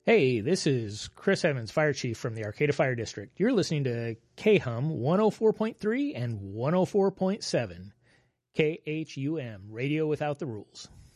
Hey, this is Chris Evans, Fire Chief from the Arcata Fire District. You're listening to KHUM 104.3 and 104.7. KHUM, Radio Without the Rules.